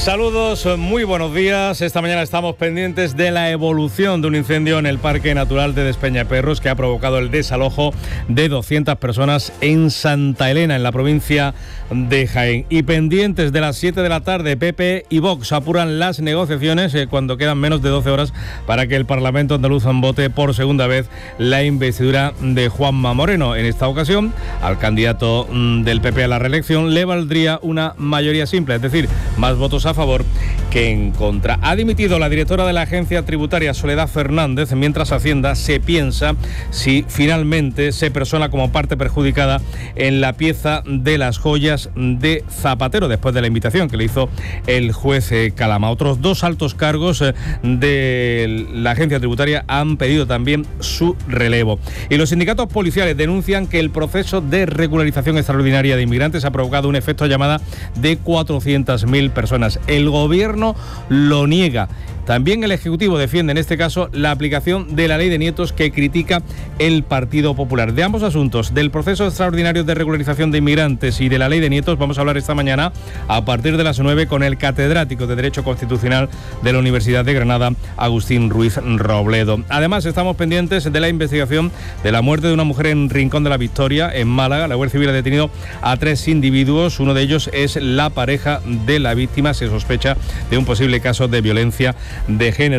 Saludos, muy buenos días. Esta mañana estamos pendientes de la evolución de un incendio en el Parque Natural de Despeñaperros que ha provocado el desalojo de 200 personas en Santa Elena, en la provincia de Jaén. Y pendientes de las 7 de la tarde, PP y Vox apuran las negociaciones cuando quedan menos de 12 horas para que el Parlamento andaluz vote por segunda vez la investidura de Juanma Moreno. En esta ocasión, al candidato del PP a la reelección le valdría una mayoría simple, es decir, más votos a favor que en contra. Ha dimitido la directora de la Agencia Tributaria, Soledad Fernández, mientras Hacienda se piensa si finalmente se persona como parte perjudicada en la pieza de las joyas de Zapatero, después de la invitación que le hizo el juez Calama. Otros dos altos cargos de la Agencia Tributaria han pedido también su relevo. Y los sindicatos policiales denuncian que el proceso de regularización extraordinaria de inmigrantes ha provocado un efecto llamada de 400.000 personas. El gobierno lo niega. También el Ejecutivo defiende en este caso la aplicación de la ley de nietos que critica el Partido Popular. De ambos asuntos, del proceso extraordinario de regularización de inmigrantes y de la ley de nietos, vamos a hablar esta mañana a partir de las 9 con el catedrático de Derecho Constitucional de la Universidad de Granada, Agustín Ruiz Robledo. Además, estamos pendientes de la investigación de la muerte de una mujer en Rincón de la Victoria, en Málaga. La Guardia Civil ha detenido a 3 individuos. Uno de ellos es la pareja de la víctima. Se sospecha de un posible caso de violencia de género.